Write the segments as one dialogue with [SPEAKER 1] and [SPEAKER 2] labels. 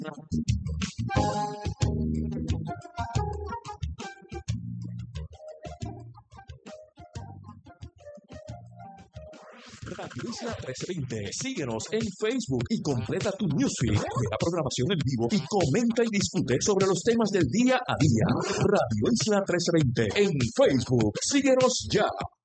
[SPEAKER 1] Radio Isla 1320. Síguenos en Facebook y completa tu newsfeed de la programación en vivo y comenta y discute sobre los temas del día a día. Radio Isla 1320 en Facebook. Síguenos ya.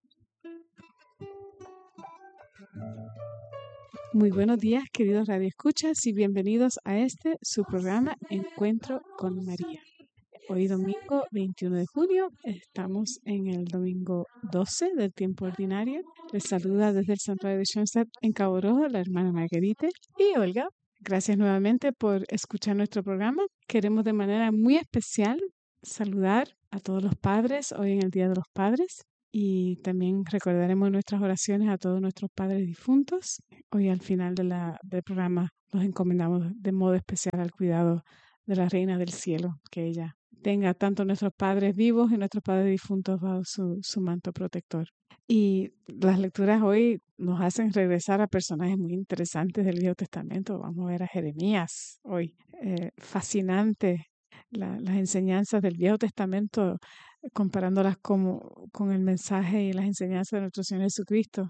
[SPEAKER 2] Muy buenos días, queridos radioescuchas, y bienvenidos a su programa Encuentro con María. Hoy domingo 21 de junio, estamos en el domingo 12 del tiempo ordinario. Les saluda desde el santuario de Schoenstatt en Cabo Rojo la hermana Marguerite y Olga. Gracias nuevamente por escuchar nuestro programa. Queremos de manera muy especial saludar a todos los padres hoy en el Día de los Padres. Y también recordaremos nuestras oraciones a todos nuestros padres difuntos. Hoy al final del programa los encomendamos de modo especial al cuidado de la Reina del Cielo, que ella tenga tanto nuestros padres vivos y nuestros padres difuntos bajo su manto protector. Y las lecturas hoy nos hacen regresar a personajes muy interesantes del Viejo Testamento. Vamos a ver a Jeremías hoy. Fascinante las enseñanzas del Viejo Testamento, comparándolas con el mensaje y las enseñanzas de nuestro Señor Jesucristo.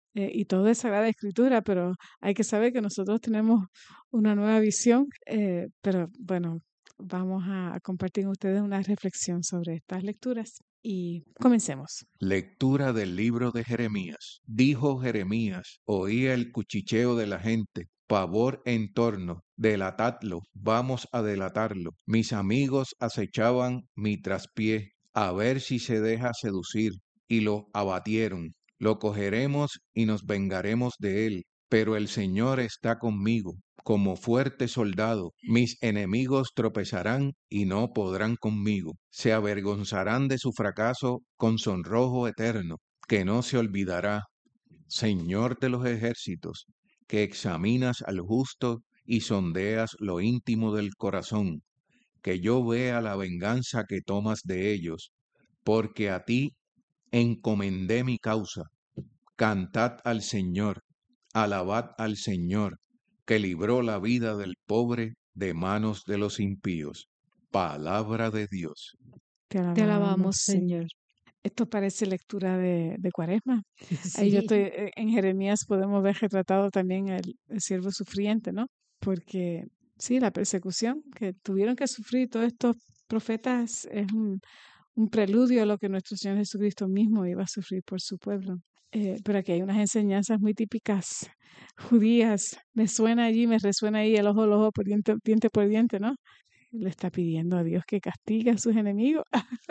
[SPEAKER 2] Y todo es Sagrada Escritura, pero hay que saber que nosotros tenemos una nueva visión, pero bueno, vamos a compartir con ustedes una reflexión sobre estas lecturas y comencemos.
[SPEAKER 3] Lectura del libro de Jeremías. Dijo Jeremías: oía el cuchicheo de la gente, pavor en torno, delatadlo, vamos a delatarlo. Mis amigos acechaban mi traspié, a ver si se deja seducir, y lo abatieron. Lo cogeremos y nos vengaremos de él, pero el Señor está conmigo, como fuerte soldado. Mis enemigos tropezarán y no podrán conmigo. Se avergonzarán de su fracaso con sonrojo eterno, que no se olvidará. Señor de los ejércitos, que examinas al justo y sondeas lo íntimo del corazón, que yo vea la venganza que tomas de ellos, porque a ti encomendé mi causa. Cantad al Señor, alabad al Señor, que libró la vida del pobre de manos de los impíos. Palabra de Dios.
[SPEAKER 2] Te
[SPEAKER 4] alabamos, Señor.
[SPEAKER 2] Esto parece lectura de Cuaresma. Ahí yo
[SPEAKER 4] Sí,
[SPEAKER 2] estoy, en Jeremías podemos ver retratado también el siervo sufriente, ¿no? Porque sí, la persecución que tuvieron que sufrir todos estos profetas es un preludio a lo que nuestro Señor Jesucristo mismo iba a sufrir por su pueblo. Pero aquí hay unas enseñanzas muy típicas judías. Me resuena ahí el ojo al ojo, por diente por diente, ¿no? Le está pidiendo a Dios que castigue a sus enemigos.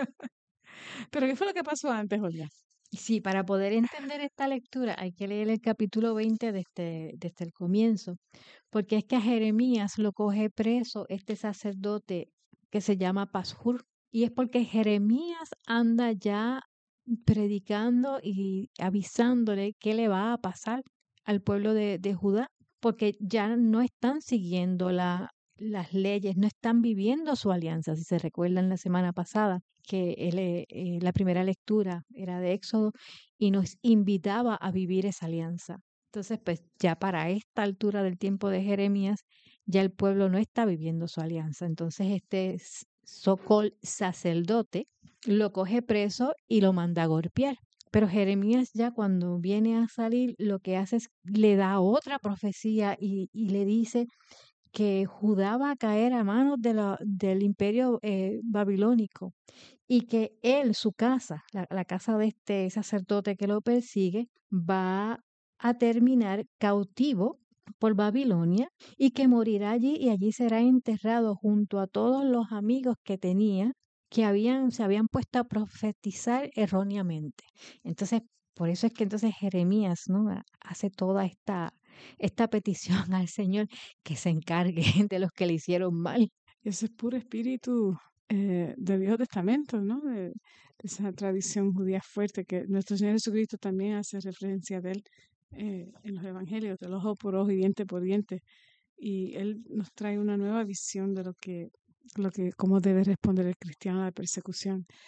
[SPEAKER 2] Pero ¿qué fue lo que pasó antes, Olga?
[SPEAKER 4] sí, para poder entender esta lectura hay que leer el capítulo 20 desde el comienzo, porque es que a Jeremías lo coge preso este sacerdote que se llama Pashur, y es porque Jeremías anda ya predicando y avisándole qué le va a pasar al pueblo de Judá, porque ya no están siguiendo las leyes, no están viviendo su alianza. Si se recuerdan la semana pasada, que la primera lectura era de Éxodo y nos invitaba a vivir esa alianza. Entonces, pues ya para esta altura del tiempo de Jeremías, ya el pueblo no está viviendo su alianza. Entonces, este so-called sacerdote lo coge preso y lo manda a golpear. Pero Jeremías ya cuando viene a salir, lo que hace es le da otra profecía y le dice que Judá va a caer a manos del imperio babilónico y que él, su casa, la casa de este sacerdote que lo persigue, va a terminar cautivo por Babilonia y que morirá allí y allí será enterrado junto a todos los amigos que tenía que se habían puesto a profetizar erróneamente. Entonces, por eso es que entonces Jeremías, ¿no?, hace toda esta petición al Señor que se encargue de los que le hicieron mal.
[SPEAKER 2] Ese es puro espíritu del Viejo Testamento, ¿no? De esa tradición judía fuerte que nuestro Señor Jesucristo también hace referencia de él en los evangelios, del ojo por ojo y diente por diente. Y él nos trae una nueva visión de cómo debe responder el cristiano a la persecución.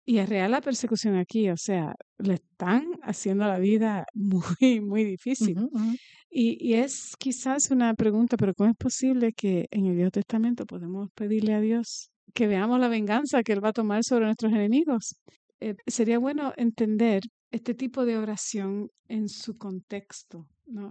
[SPEAKER 2] Y es real la persecución aquí, o sea, le están haciendo la vida muy, muy difícil.
[SPEAKER 4] Ujú, ujú.
[SPEAKER 2] Y es quizás una pregunta, pero ¿cómo es posible que en el Viejo Testamento podemos pedirle a Dios que veamos la venganza que Él va a tomar sobre nuestros enemigos? Sería bueno entender este tipo de oración en su contexto,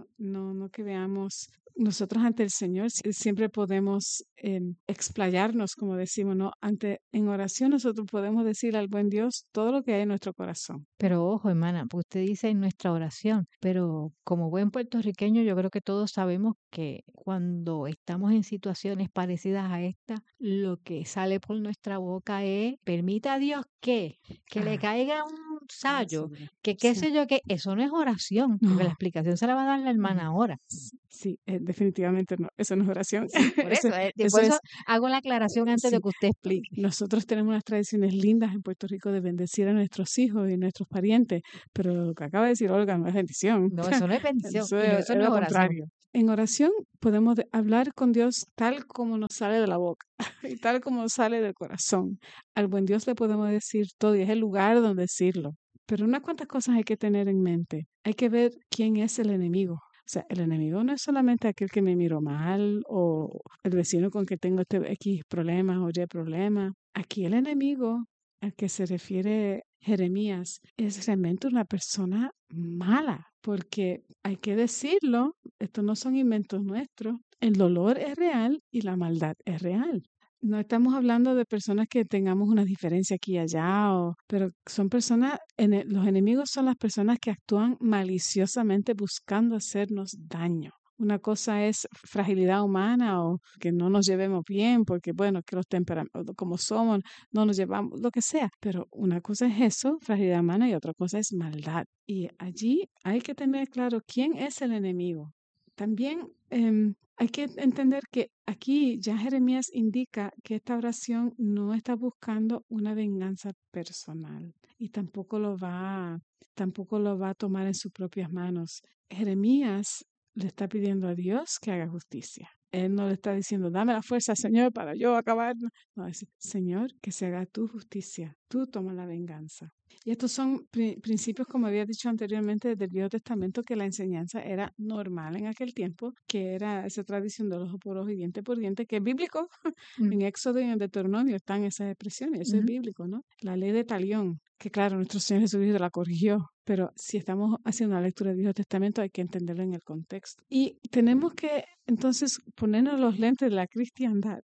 [SPEAKER 2] no que veamos nosotros ante el Señor siempre podemos explayarnos, como decimos, ¿no? En oración nosotros podemos decir al buen Dios todo lo que hay en nuestro corazón.
[SPEAKER 4] Pero ojo, hermana, pues usted dice en nuestra oración, pero como buen puertorriqueño, yo creo que todos sabemos que cuando estamos en situaciones parecidas a esta, lo que sale por nuestra boca es, permita a Dios que le
[SPEAKER 2] Ah,
[SPEAKER 4] caiga un sayo,
[SPEAKER 2] seguro.
[SPEAKER 4] que qué
[SPEAKER 2] Sí.
[SPEAKER 4] sé yo, que eso no es oración, porque la
[SPEAKER 2] No.
[SPEAKER 4] explicación se la va a dar la hermana ahora.
[SPEAKER 2] Sí, definitivamente no. Eso no es oración.
[SPEAKER 4] Sí, por
[SPEAKER 2] Eso,
[SPEAKER 4] eso,
[SPEAKER 2] eso
[SPEAKER 4] por eso
[SPEAKER 2] es,
[SPEAKER 4] hago la aclaración antes de
[SPEAKER 2] sí.
[SPEAKER 4] que usted explique.
[SPEAKER 2] Nosotros tenemos unas tradiciones lindas en Puerto Rico de bendecir a nuestros hijos y nuestros parientes, pero lo que acaba de decir Olga no es bendición.
[SPEAKER 4] No, eso no es bendición
[SPEAKER 2] Eso
[SPEAKER 4] y no,
[SPEAKER 2] es,
[SPEAKER 4] eso
[SPEAKER 2] es
[SPEAKER 4] no es
[SPEAKER 2] lo
[SPEAKER 4] oración.
[SPEAKER 2] contrario. En oración podemos hablar con Dios tal como nos sale de la boca y tal como nos sale del corazón. Al buen Dios le podemos decir todo y es el lugar donde decirlo. Pero unas cuantas cosas hay que tener en mente. Hay que ver quién es el enemigo. O sea, el enemigo no es solamente aquel que me miró mal o el vecino con que tengo este X problemas o Y problemas. Aquí el enemigo al que se refiere Jeremías es realmente una persona mala, porque hay que decirlo, estos no son inventos nuestros, el dolor es real y la maldad es real. No estamos hablando de personas que tengamos una diferencia aquí y allá, pero son personas, los enemigos son las personas que actúan maliciosamente buscando hacernos daño. Una cosa es fragilidad humana o que no nos llevemos bien porque, bueno, que los temperamentos como somos, no nos llevamos, lo que sea. Pero una cosa es eso, fragilidad humana, y otra cosa es maldad. Y allí hay que tener claro quién es el enemigo. También hay que entender que aquí ya Jeremías indica que esta oración no está buscando una venganza personal y tampoco lo va a tomar en sus propias manos. Jeremías le está pidiendo a Dios que haga justicia. Él no le está diciendo, dame la fuerza, Señor, para yo acabar. No, dice, Señor, que se haga tu justicia, tú toma la venganza. Y estos son principios, como había dicho anteriormente, del Viejo Testamento, que la enseñanza era normal en aquel tiempo, que era esa tradición de ojo por ojo y diente por diente, que es bíblico. En Éxodo y en Deuteronomio están esas expresiones, eso es bíblico, ¿no? La ley de talión, que claro, nuestro Señor Jesucristo la corrigió, pero si estamos haciendo una lectura del Viejo Testamento hay que entenderlo en el contexto. Y tenemos que entonces ponernos los lentes de la cristiandad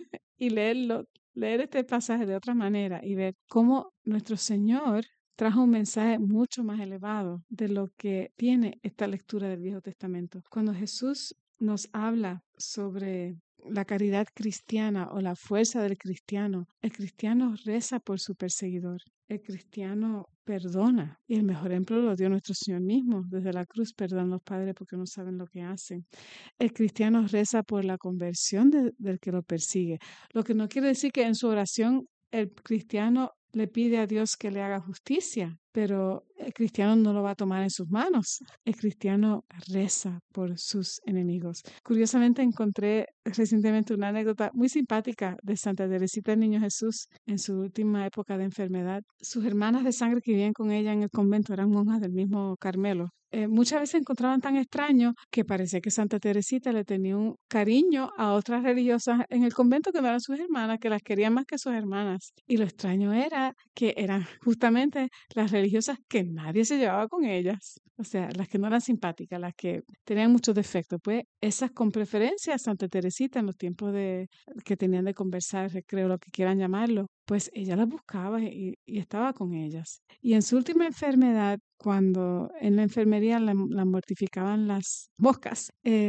[SPEAKER 2] y leer este pasaje de otra manera y ver cómo nuestro Señor trajo un mensaje mucho más elevado de lo que tiene esta lectura del Viejo Testamento. Cuando Jesús nos habla sobre la caridad cristiana o la fuerza del cristiano, el cristiano reza por su perseguidor. El cristiano perdona y el mejor ejemplo lo dio nuestro Señor mismo. Desde la cruz perdonan los padres porque no saben lo que hacen. El cristiano reza por la conversión del que lo persigue. Lo que no quiere decir que en su oración el cristiano le pide a Dios que le haga justicia, pero el cristiano no lo va a tomar en sus manos. El cristiano reza por sus enemigos. Curiosamente encontré recientemente una anécdota muy simpática de Santa Teresita del Niño Jesús en su última época de enfermedad. Sus hermanas de sangre que vivían con ella en el convento eran monjas del mismo Carmelo. Muchas veces encontraban tan extraño que parecía que Santa Teresita le tenía un cariño a otras religiosas en el convento que no eran sus hermanas, que las querían más que sus hermanas. Y lo extraño era que eran justamente las religiosas que nadie se llevaba con ellas. O sea, las que no eran simpáticas, las que tenían muchos defectos. Pues esas con preferencia a Santa Teresita en los tiempos que tenían de conversar, recreo, lo que quieran llamarlo, pues ella las buscaba y estaba con ellas. Y en su última enfermedad, cuando en la enfermería la mortificaban las moscas,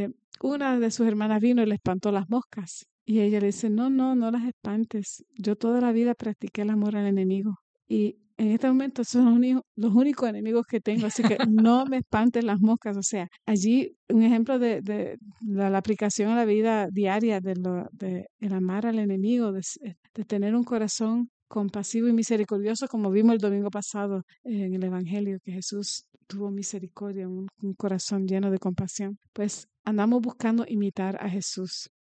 [SPEAKER 2] una de sus hermanas vino y le espantó las moscas. Y ella le dice, no las espantes. Yo toda la vida practiqué el amor al enemigo. Y en este momento son los únicos enemigos que tengo, así que no me espanten las moscas. O sea, allí un ejemplo de la aplicación a la vida diaria de el amar al enemigo, de tener un corazón compasivo y misericordioso, como vimos el domingo pasado en el Evangelio, que Jesús tuvo misericordia, un corazón lleno de compasión. Pues andamos buscando imitar a Jesús.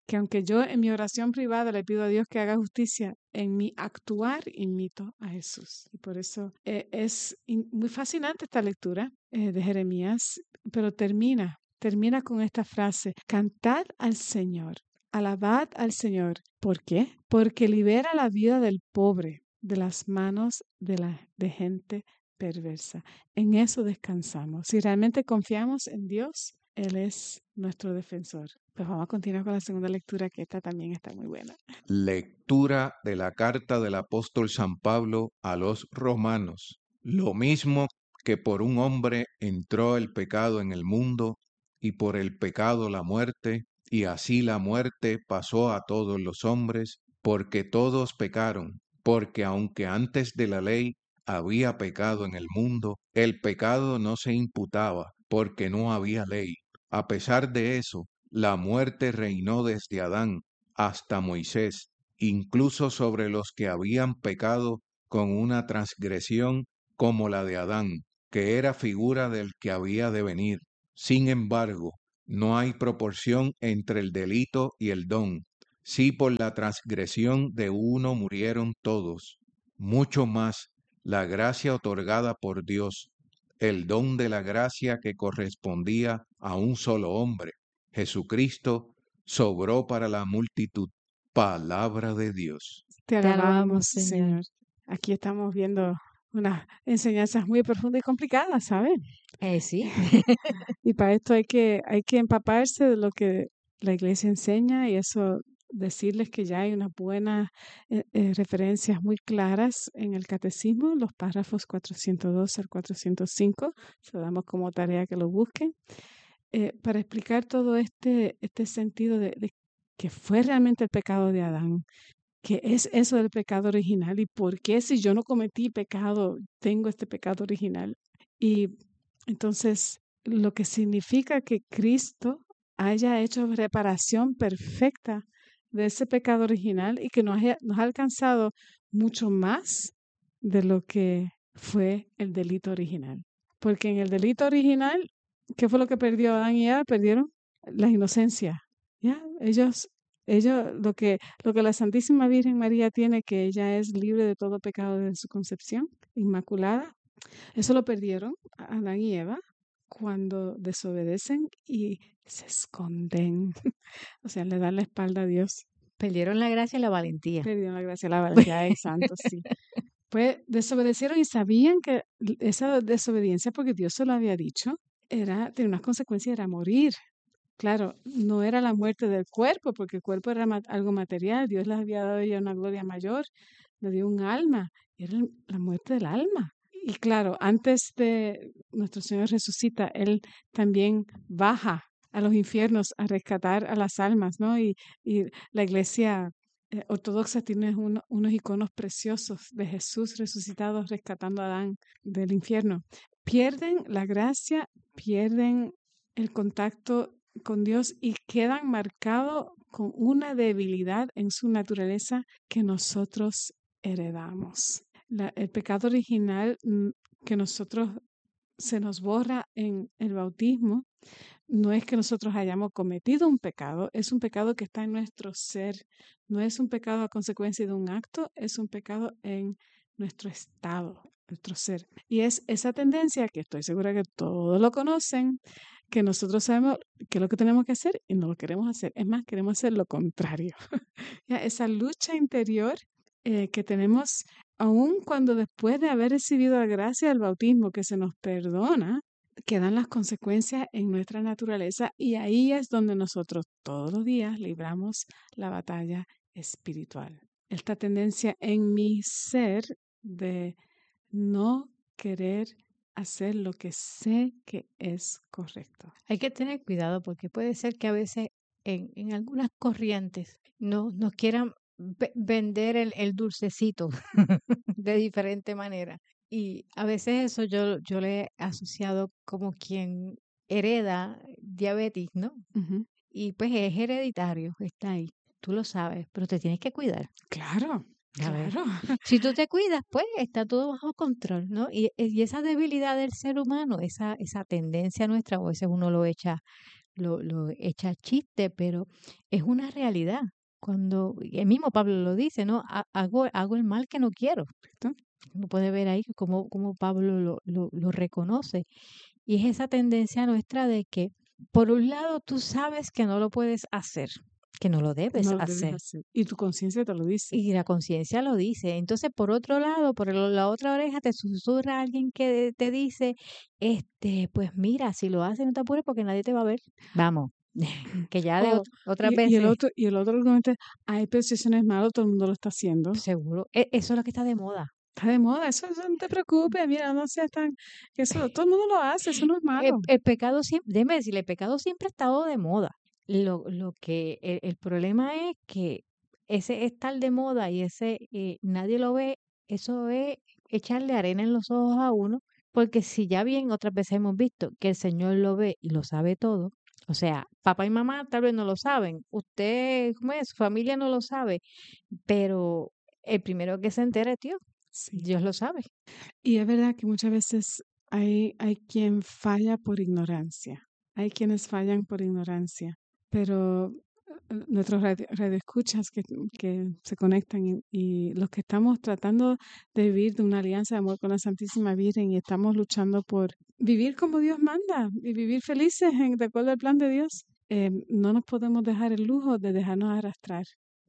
[SPEAKER 2] que aunque yo en mi oración privada le pido a Dios que haga justicia, en mi actuar imito a Jesús. Y por eso es muy fascinante esta lectura de Jeremías, pero termina con esta frase: cantad al Señor, alabad al Señor. ¿Por qué? Porque libera la vida del pobre de las manos de gente perversa. En eso descansamos. Si realmente confiamos en Dios, Él es nuestro defensor. Pues vamos a continuar con la segunda lectura, que esta también está muy buena.
[SPEAKER 3] Lectura de la carta del apóstol San Pablo a los romanos. Lo mismo que por un hombre entró el pecado en el mundo, y por el pecado la muerte, y así la muerte pasó a todos los hombres, porque todos pecaron, porque aunque antes de la ley había pecado en el mundo, el pecado no se imputaba, porque no había ley. A pesar de eso, la muerte reinó desde Adán hasta Moisés, incluso sobre los que habían pecado con una transgresión como la de Adán, que era figura del que había de venir. Sin embargo, no hay proporción entre el delito y el don. Si por la transgresión de uno murieron todos, mucho más la gracia otorgada por Dios, el don de la gracia que correspondía a un solo hombre, Jesucristo, sobró para la multitud. Palabra de Dios.
[SPEAKER 2] Te
[SPEAKER 4] Te
[SPEAKER 2] alabamos,
[SPEAKER 4] alabamos, Señor.
[SPEAKER 2] Señor. Aquí estamos viendo unas enseñanzas muy profundas y complicadas, ¿sabes?
[SPEAKER 4] Sí.
[SPEAKER 2] Y para esto hay que empaparse de lo que la iglesia enseña, y eso decirles que ya hay unas buenas referencias muy claras en el catecismo, los párrafos 402 al 405, se lo damos como tarea que lo busquen, para explicar todo este sentido de que fue realmente el pecado de Adán, que es eso del pecado original, y por qué si yo no cometí pecado, tengo este pecado original. Y entonces, lo que significa que Cristo haya hecho reparación perfecta de ese pecado original, y que nos ha alcanzado mucho más de lo que fue el delito original. Porque en el delito original, ¿qué fue lo que perdió Adán y Eva? Perdieron la inocencia. ¿Ya? Ellos, lo que la Santísima Virgen María tiene, que ella es libre de todo pecado desde su concepción, inmaculada, eso lo perdieron Adán y Eva cuando desobedecen y se esconden. O sea, le dan la espalda a Dios.
[SPEAKER 4] Perdieron la gracia y la valentía.
[SPEAKER 2] Perdieron la gracia, la valentía del santo, sí. Pues desobedecieron y sabían que esa desobediencia, porque Dios se lo había dicho, tenía unas consecuencias, era morir. Claro, no era la muerte del cuerpo, porque el cuerpo era algo material. Dios les había dado ya una gloria mayor, le dio un alma, era la muerte del alma. Y claro, antes de nuestro Señor resucita, Él también baja a los infiernos a rescatar a las almas, ¿no? Y la iglesia ortodoxa tiene unos iconos preciosos de Jesús resucitado rescatando a Adán del infierno. Pierden la gracia, pierden el contacto con Dios y quedan marcados con una debilidad en su naturaleza que nosotros heredamos. El pecado original que nosotros se nos borra en el bautismo no es que nosotros hayamos cometido un pecado, es un pecado que está en nuestro ser. No es un pecado a consecuencia de un acto, es un pecado en nuestro estado, nuestro ser. Y es esa tendencia, que estoy segura que todos lo conocen, que nosotros sabemos qué es lo que tenemos que hacer y no lo queremos hacer. Es más, queremos hacer lo contrario. Esa lucha interior que tenemos, aun cuando después de haber recibido la gracia del bautismo, que se nos perdona, quedan las consecuencias en nuestra naturaleza, y ahí es donde nosotros todos los días libramos la batalla espiritual. Esta tendencia en mi ser de no querer hacer lo que sé que es correcto.
[SPEAKER 4] Hay que tener cuidado, porque puede ser que a veces en algunas corrientes nos quieran vender el dulcecito de diferente manera. Y a veces eso yo le he asociado como quien hereda diabetes, ¿no?
[SPEAKER 2] Ujú.
[SPEAKER 4] Y pues es hereditario, está ahí. Tú lo sabes, pero te tienes que cuidar.
[SPEAKER 2] Claro,
[SPEAKER 4] A ver.
[SPEAKER 2] claro.
[SPEAKER 4] Si tú te cuidas, pues está todo bajo control, ¿no? Y esa debilidad del ser humano, esa tendencia nuestra, a veces uno lo echa lo echa chiste, pero es una realidad. Cuando el mismo Pablo lo dice, ¿no? Hago el mal que no quiero.
[SPEAKER 2] ¿Cierto?
[SPEAKER 4] Uno puede ver ahí cómo Pablo lo reconoce. Y es esa tendencia nuestra de que, por un lado, tú sabes que no lo puedes hacer, que no lo
[SPEAKER 2] Que
[SPEAKER 4] debes
[SPEAKER 2] no lo debes
[SPEAKER 4] hacer.
[SPEAKER 2] hacer. Y tu conciencia te lo dice.
[SPEAKER 4] Y la conciencia lo dice. Entonces, por otro lado, la otra oreja te susurra alguien que te dice, pues mira, si lo haces no te apures porque nadie te va a ver. Vamos, que ya de
[SPEAKER 2] O,
[SPEAKER 4] otras
[SPEAKER 2] y
[SPEAKER 4] veces,
[SPEAKER 2] el otro argumento es, ay, pero si eso no es malo, todo el mundo lo está haciendo.
[SPEAKER 4] seguro, eso es lo que está de moda.
[SPEAKER 2] Está de moda, eso no te preocupes, mira, no seas tan, que eso, todo el mundo lo hace, eso no es malo.
[SPEAKER 4] El pecado siempre, déjeme decirle, el pecado siempre ha estado de moda. Lo que el problema es que ese estar de moda y ese nadie lo ve, eso es echarle arena en los ojos a uno, porque si ya bien otras veces hemos visto que el Señor lo ve y lo sabe todo, o sea, papá y mamá tal vez no lo saben, usted, ¿cómo es? Su familia no lo sabe, pero el primero que se entera es Dios,
[SPEAKER 2] Sí.
[SPEAKER 4] Dios lo sabe.
[SPEAKER 2] Y es verdad que muchas veces hay quien falla por ignorancia. Hay quienes fallan por ignorancia. Pero nuestros radioescuchas que se conectan y los que estamos tratando de vivir de una alianza de amor con la Santísima Virgen y estamos luchando por vivir como Dios manda y vivir felices de acuerdo al plan de Dios, no nos podemos dejar el lujo de dejarnos arrastrar.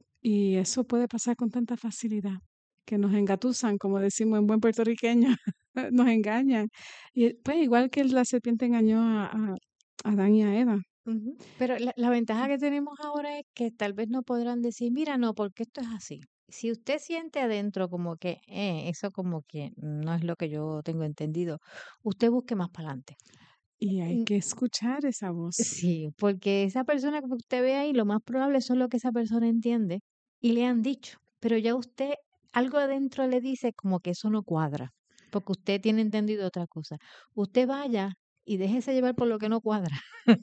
[SPEAKER 2] Y eso puede pasar con tanta facilidad, que nos engatusan, como decimos en buen puertorriqueño, nos engañan. Y pues igual que la serpiente engañó a Adán y a Eva.
[SPEAKER 4] Ujú. Pero la ventaja que tenemos ahora es que tal vez no podrán decir, mira, no, porque esto es así. Si usted siente adentro como que eso como que no es lo que yo tengo entendido, usted busque más para adelante.
[SPEAKER 2] Y hay que escuchar esa voz.
[SPEAKER 4] Sí, porque esa persona que usted ve ahí, lo más probable es lo que esa persona entiende y le han dicho, pero ya usted algo adentro le dice como que eso no cuadra, porque usted tiene entendido otra cosa. Usted vaya y déjese llevar por lo que no cuadra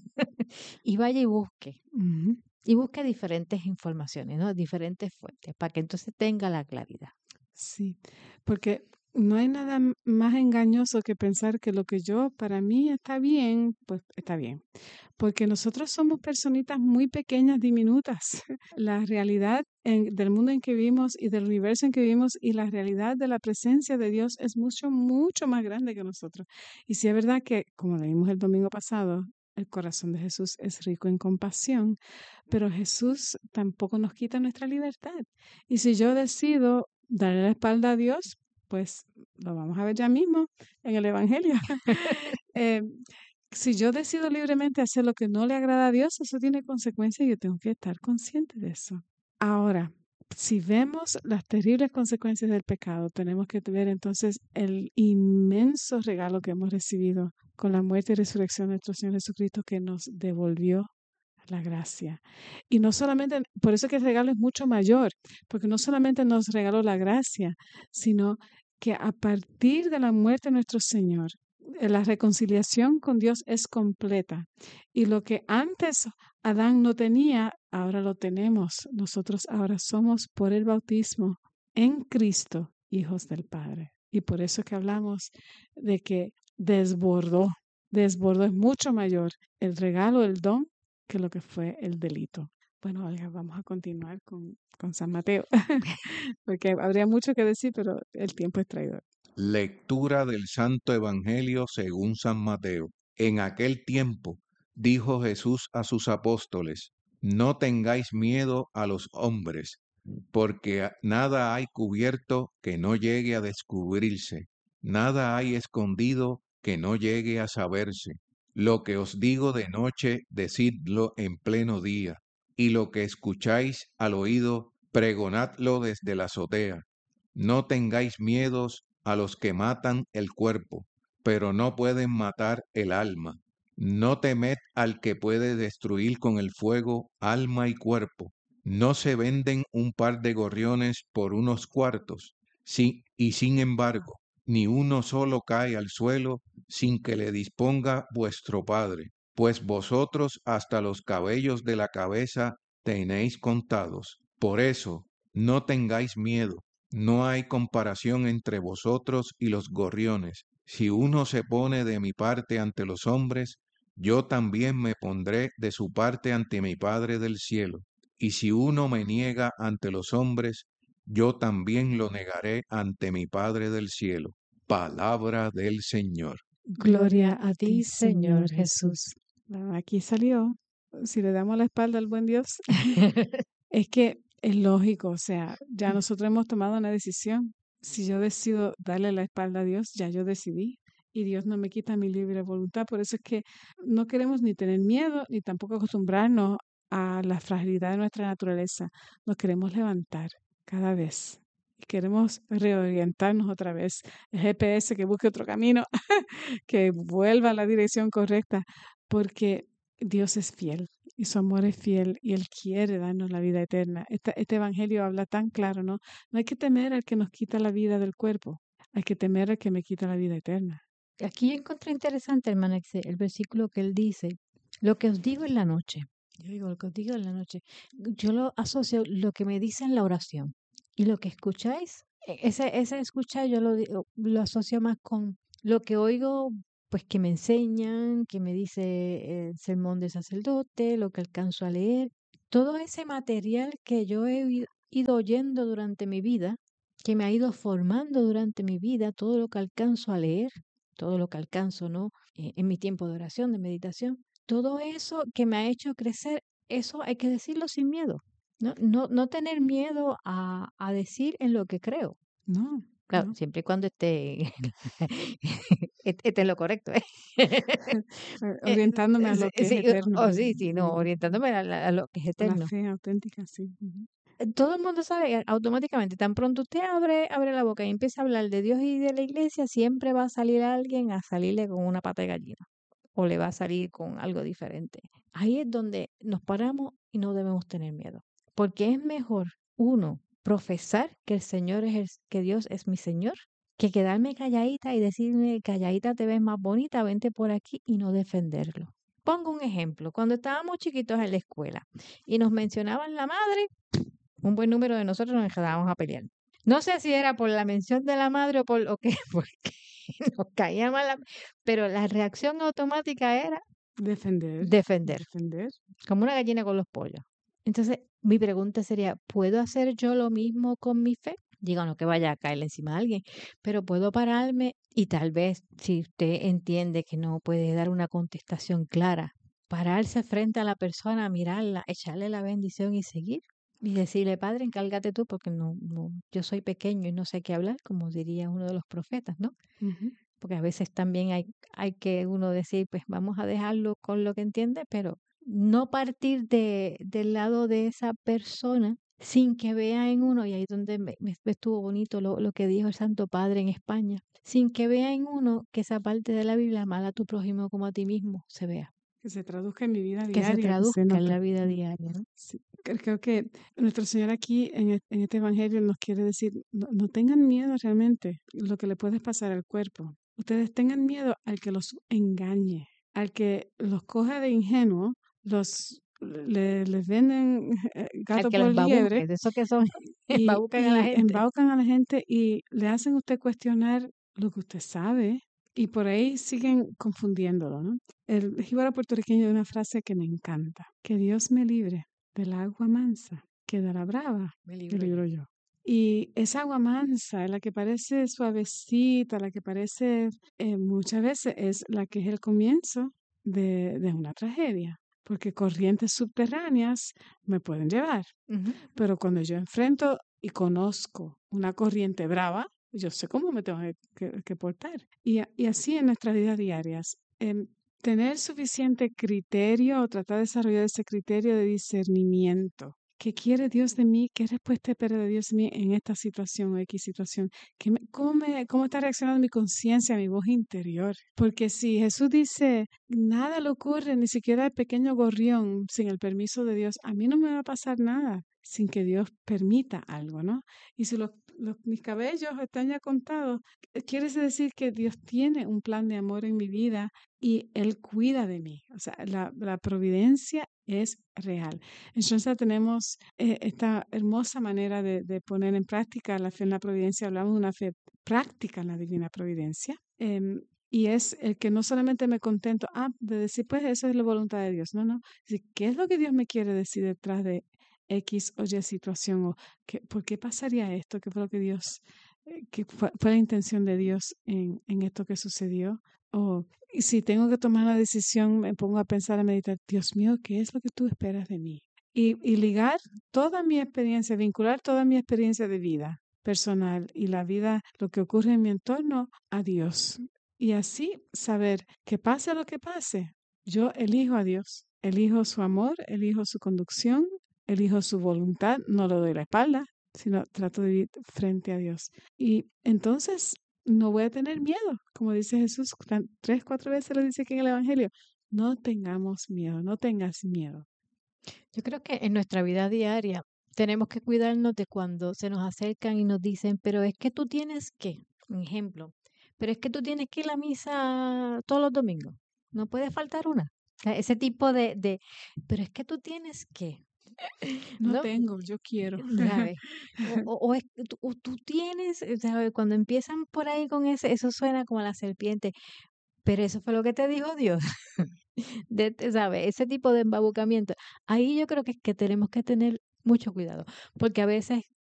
[SPEAKER 4] y vaya y busque.
[SPEAKER 2] Ujú.
[SPEAKER 4] Y busque diferentes informaciones, ¿no? Diferentes fuentes, para que entonces tenga la claridad.
[SPEAKER 2] Sí, porque no hay nada más engañoso que pensar que lo que yo para mí está bien, pues está bien. Porque nosotros somos personitas muy pequeñas, diminutas. La realidad del mundo en que vivimos y del universo en que vivimos y la realidad de la presencia de Dios es mucho, mucho más grande que nosotros. Y sí es verdad que, como leímos el domingo pasado, el corazón de Jesús es rico en compasión, pero Jesús tampoco nos quita nuestra libertad. Y si yo decido darle la espalda a Dios, pues lo vamos a ver ya mismo en el Evangelio. Si yo decido libremente hacer lo que no le agrada a Dios, eso tiene consecuencias y yo tengo que estar consciente de eso. Ahora, si vemos las terribles consecuencias del pecado, tenemos que ver entonces el inmenso regalo que hemos recibido con la muerte y resurrección de nuestro Señor Jesucristo que nos devolvió la gracia. Y no solamente, por eso que el regalo es mucho mayor, porque no solamente nos regaló la gracia, sino que a partir de la muerte de nuestro Señor, la reconciliación con Dios es completa. Y lo que antes Adán no tenía, ahora lo tenemos. Nosotros ahora somos por el bautismo en Cristo, hijos del Padre. Y por eso es que hablamos de que desbordó es mucho mayor el regalo, el don, que lo que fue el delito. Bueno, Olga, vamos a continuar con San Mateo, porque habría mucho que decir, pero el tiempo es traidor.
[SPEAKER 3] Lectura del Santo Evangelio según San Mateo. En aquel tiempo dijo Jesús a sus apóstoles: No tengáis miedo a los hombres, porque nada hay cubierto que no llegue a descubrirse, nada hay escondido que no llegue a saberse. Lo que os digo de noche, decidlo en pleno día, y lo que escucháis al oído, pregonadlo desde la azotea. No tengáis miedos a los que matan el cuerpo, pero no pueden matar el alma. No temed al que puede destruir con el fuego alma y cuerpo. No se venden un par de gorriones por unos cuartos. Sí, y sin embargo, ni uno solo cae al suelo sin que le disponga vuestro Padre, pues vosotros hasta los cabellos de la cabeza tenéis contados. Por eso, no tengáis miedo. No hay comparación entre vosotros y los gorriones. Si uno se pone de mi parte ante los hombres, yo también me pondré de su parte ante mi Padre del cielo. Y si uno me niega ante los hombres, yo también lo negaré ante mi Padre del cielo. Palabra del Señor.
[SPEAKER 2] Gloria a ti, Señor Jesús. Aquí salió. Si le damos la espalda al buen Dios, es que es lógico, o sea, ya nosotros hemos tomado una decisión. Si yo decido darle la espalda a Dios, ya yo decidí. Y Dios no me quita mi libre voluntad. Por eso es que no queremos ni tener miedo, ni tampoco acostumbrarnos a la fragilidad de nuestra naturaleza. Nos queremos levantar cada vez. Y queremos reorientarnos otra vez. El GPS que busque otro camino, que vuelva a la dirección correcta, porque Dios es fiel y su amor es fiel y Él quiere darnos la vida eterna. Este evangelio habla tan claro, ¿no? No hay que temer al que nos quita la vida del cuerpo, hay que temer al que me quita la vida eterna.
[SPEAKER 4] Aquí yo encontré interesante, hermana, el versículo que él dice, lo que os digo en la noche. Yo digo, lo que os digo en la noche. Yo lo asocio lo que me dice en la oración y lo que escucháis. Ese escuchar yo lo asocio más con lo que oigo, pues que me enseñan, que me dice el sermón del sacerdote, lo que alcanzo a leer. Todo ese material que yo he ido oyendo durante mi vida, que me ha ido formando durante mi vida, todo lo que alcanzo a leer, todo lo que alcanzo, ¿no? En mi tiempo de oración, de meditación, todo eso que me ha hecho crecer, eso hay que decirlo sin miedo, no tener miedo a decir en lo que creo.
[SPEAKER 2] No,
[SPEAKER 4] Claro,
[SPEAKER 2] no.
[SPEAKER 4] siempre y cuando esté en lo correcto, ¿eh?
[SPEAKER 2] Orientándome a lo que es
[SPEAKER 4] Sí,
[SPEAKER 2] eterno.
[SPEAKER 4] sí, no, orientándome a lo que es
[SPEAKER 2] A la
[SPEAKER 4] eterno.
[SPEAKER 2] fe auténtica, sí.
[SPEAKER 4] Todo el mundo sabe automáticamente, tan pronto usted abre la boca y empieza a hablar de Dios y de la iglesia, siempre va a salir alguien a salirle con una pata de gallina o le va a salir con algo diferente. Ahí es donde nos paramos y no debemos tener miedo, porque es mejor uno profesar que el Señor que Dios es mi Señor, que quedarme calladita y decirme, calladita te ves más bonita, vente por aquí y no defenderlo. Pongo un ejemplo, cuando estábamos chiquitos en la escuela y nos mencionaban la madre, un buen número de nosotros nos quedábamos a pelear. No sé si era por la mención de la madre o por lo que, porque nos caía mal, pero la reacción automática era
[SPEAKER 2] Defender.
[SPEAKER 4] defender,
[SPEAKER 2] Defender.
[SPEAKER 4] como una gallina con los pollos. Entonces, mi pregunta sería, ¿puedo hacer yo lo mismo con mi fe? Digo, no que vaya a caerle encima a alguien, pero puedo pararme y tal vez, si usted entiende que no puede dar una contestación clara, pararse frente a la persona, mirarla, echarle la bendición y seguir. Y decirle, Padre, encárgate tú, porque yo soy pequeño y no sé qué hablar, como diría uno de los profetas, ¿no?
[SPEAKER 2] Ujú.
[SPEAKER 4] Porque a veces también hay que uno decir, pues vamos a dejarlo con lo que entiende, pero no partir del lado de esa persona sin que vea en uno, y ahí es donde me estuvo bonito lo que dijo el Santo Padre en España, sin que vea en uno que esa parte de la Biblia, amar a tu prójimo como a ti mismo, se vea,
[SPEAKER 2] Que se traduzca en mi vida
[SPEAKER 4] que se
[SPEAKER 2] diaria, que se
[SPEAKER 4] traduzca en
[SPEAKER 2] note.
[SPEAKER 4] la vida diaria, ¿no?
[SPEAKER 2] Sí. Creo que nuestro Señor aquí en este evangelio nos quiere decir, no tengan miedo realmente lo que le puede pasar al cuerpo. Ustedes tengan miedo al que los engañe, al que los coja de ingenuo, les venden
[SPEAKER 4] Al
[SPEAKER 2] gato
[SPEAKER 4] que
[SPEAKER 2] por
[SPEAKER 4] los
[SPEAKER 2] liebre
[SPEAKER 4] babuque, de esos que son,
[SPEAKER 2] y,
[SPEAKER 4] babucan a la gente.
[SPEAKER 2] embaucan a la gente y le hacen a usted cuestionar lo que usted sabe y por ahí siguen confundiéndolo, ¿no? El jíbaro puertorriqueño de una frase que me encanta, que Dios me libre del agua mansa, que de la brava
[SPEAKER 4] Me
[SPEAKER 2] me
[SPEAKER 4] libro yo.
[SPEAKER 2] libro yo. Y esa agua mansa, la que parece suavecita, la que parece muchas veces es la que es el comienzo de una tragedia, porque corrientes subterráneas me pueden llevar.
[SPEAKER 4] Ujú.
[SPEAKER 2] Pero cuando yo enfrento y conozco una corriente brava, yo sé cómo me tengo que portar. Y así en nuestras vidas diarias, tener suficiente criterio o tratar de desarrollar ese criterio de discernimiento. ¿Qué quiere Dios de mí? ¿Qué respuesta espera de Dios de mí en esta situación o X situación? ¿Cómo está reaccionando mi conciencia, mi voz interior? Porque si Jesús dice, nada le ocurre, ni siquiera el pequeño gorrión, sin el permiso de Dios, a mí no me va a pasar nada sin que Dios permita algo, ¿no? Y si mis cabellos están ya contados, quiere decir que Dios tiene un plan de amor en mi vida y Él cuida de mí. O sea, la providencia es real. Entonces tenemos esta hermosa manera de poner en práctica la fe en la providencia. Hablamos de una fe práctica en la divina providencia. Y es el que no solamente me contento, de decir, pues eso es la voluntad de Dios. No, no. ¿Qué es lo que Dios me quiere decir detrás de X o Y situación? ¿O por qué pasaría esto? ¿Qué fue lo que Dios, fue la intención de Dios en esto que sucedió? Y si tengo que tomar la decisión, me pongo a pensar, a meditar, Dios mío, ¿qué es lo que tú esperas de mí? Y ligar toda mi experiencia, vincular toda mi experiencia de vida personal y la vida, lo que ocurre en mi entorno, a Dios. Y así saber que pase lo que pase, yo elijo a Dios, elijo su amor, elijo su conducción, elijo su voluntad, no le doy la espalda, sino trato de vivir frente a Dios. Y entonces no voy a tener miedo, como dice Jesús 3, 4 veces lo dice aquí en el Evangelio. No tengamos miedo, no tengas miedo.
[SPEAKER 4] Yo creo que en nuestra vida diaria tenemos que cuidarnos de cuando se nos acercan y nos dicen, pero es que tú tienes que, un ejemplo, pero es que tú tienes que ir a la misa todos los domingos, no puede faltar una. O sea, ese tipo pero es que tú tienes que,
[SPEAKER 2] No
[SPEAKER 4] ¿no?
[SPEAKER 2] tengo, yo quiero.
[SPEAKER 4] ¿Sabes? O es que tú tienes, ¿sabes? Cuando empiezan por ahí con eso suena como la serpiente, pero eso fue lo que te dijo Dios. ¿Sabes? Ese tipo de embabucamiento. Ahí yo creo que es que tenemos que tener mucho cuidado, porque a veces